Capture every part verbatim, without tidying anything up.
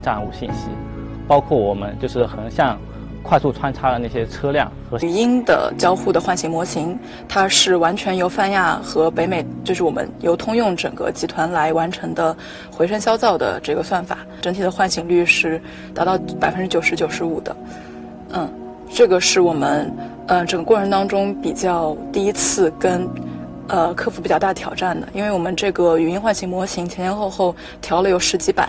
站务信息，包括我们就是横向快速穿插的那些车辆和语音的交互的唤醒模型，它是完全由泛亚和北美，就是我们由通用整个集团来完成的回声消噪的这个算法，整体的唤醒率是达到百分之九十九十五的。嗯，这个是我们呃整个过程当中比较第一次跟呃克服比较大挑战的，因为我们这个语音唤醒模型前前后后调了有十几版。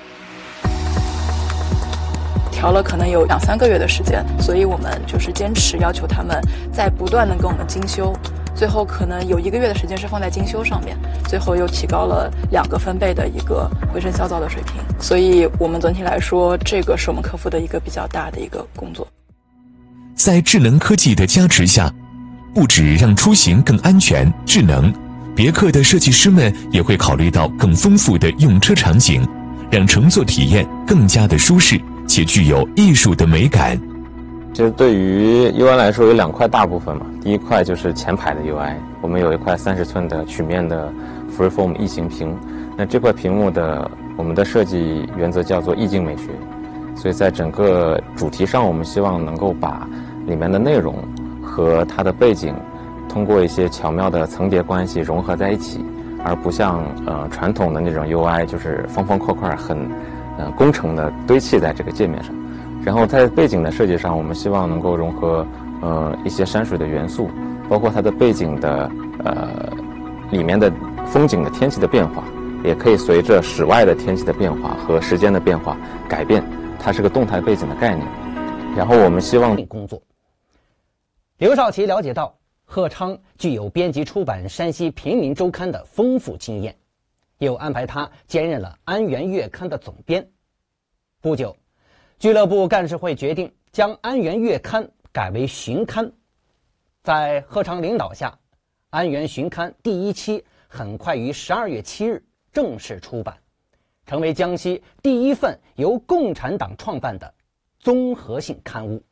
调了可能有两三个月的时间，所以我们就是坚持要求他们在不断的跟我们精修，最后可能有一个月的时间是放在精修上面，最后又提高了两个分贝的一个回声消噪的水平，所以我们总体来说，这个是我们克服的一个比较大的一个工作。 在智能科技的加持下，不止让出行更安全智能，别克的设计师们也会考虑到更丰富的用车场景，让乘坐体验更加的舒适且具有艺术的美感。 其实对于 U I 来说有两块大部分嘛，第一块就是前排的 U I， 我们有一块三十寸的曲面的 Freeform 异形屏，那这块屏幕的我们的设计原则叫做意境美学，所以在整个主题上我们希望能够把里面的内容和它的背景通过一些巧妙的层叠关系融合在一起，而不像呃传统的那种 U I 就是方方块块很呃，工程的堆砌在这个界面上，然后在背景的设计上，我们希望能够融合呃一些山水的元素，包括它的背景的呃里面的风景的天气的变化，也可以随着室外的天气的变化和时间的变化改变，它是个动态背景的概念。然后我们希望工作。刘少奇了解到，贺昌具有编辑出版山西平民周刊的丰富经验。又安排他兼任了安源月刊的总编。不久，俱乐部干事会决定将安源月刊改为巡刊。在贺昌领导下，安源巡刊第一期很快于十二月七日正式出版，成为江西第一份由共产党创办的综合性刊物。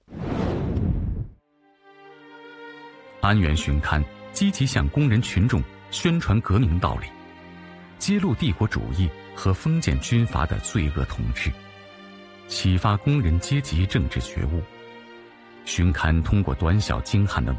安源巡刊积极向工人群众宣传革命道理，揭露帝国主义和封建军阀的罪恶统治，启发工人阶级政治觉悟。巡刊通过短小精悍的